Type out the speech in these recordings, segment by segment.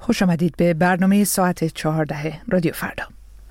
خوش آمدید به برنامه ساعت 14 رادیو فردا.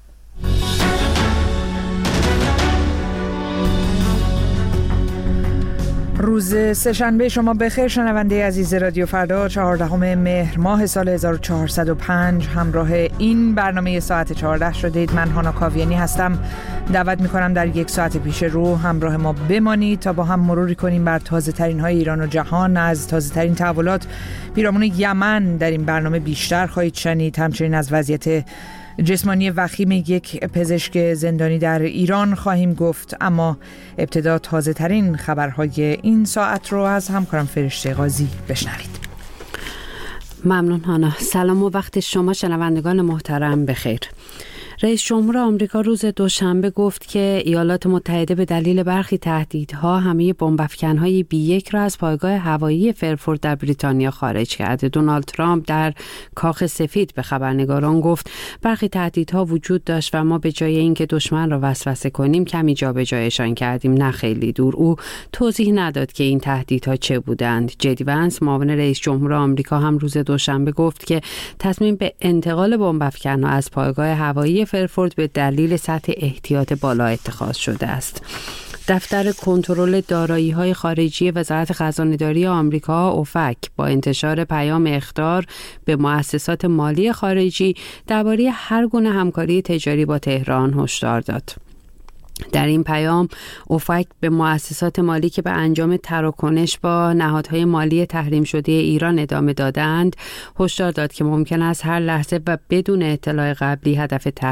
روز سه‌شنبه شما بخیر شنونده عزیز رادیو فردا. 14 مهر ماه سال 1405 همراه این برنامه ساعت 14 شدید. من هانا کاویانی هستم. دعوت میکنم در یک ساعت پیش رو همراه ما بمانید تا با هم مروری کنیم بر تازه ترین های ایران و جهان. از تازه ترین تحولات پیرامون یمن در این برنامه بیشتر خواهید شنید. همچنین از وضعیت جسمانی وخیم یک پزشک زندانی در ایران خواهیم گفت، اما ابتدا تازه ترین خبرهای این ساعت رو از همکارم فرشته قاضی بشنوید. ممنون هانا. سلام و وقت شما شنوندگان محترم بخیر. رئیس جمهور آمریکا روز دوشنبه گفت که ایالات متحده به دلیل برخی تهدیدها همه بمب‌افکن‌های B1 را از پایگاه هوایی فرفورد در بریتانیا خارج کرده. دونالد ترامپ در کاخ سفید به خبرنگاران گفت برخی تهدیدها وجود داشت و ما به جای اینکه دشمن را وسوسه کنیم کمی جابجایشان کردیم، نه خیلی دور. او توضیح نداد که این تهدیدها چه بودند. جدی ونس معاون رئیس جمهور آمریکا هم روز دوشنبه گفت که تصمیم به انتقال بمب‌افکن‌ها از پایگاه هوایی فرفورد به دلیل سطح احتیاط بالا اتخاذ شده است. دفتر کنترل دارایی‌های خارجی وزارت خزانه‌داری آمریکا اوفک با انتشار پیام اخطار به مؤسسات مالی خارجی درباره هر گونه همکاری تجاری با تهران هشدار داد. در این پیام اوفک به مؤسسات مالی که به انجام تراکنش با نهادهای مالی تحریم شده ایران ادامه دادند هشدار داد که ممکن است هر لحظه و بدون اطلاع قبلی هدف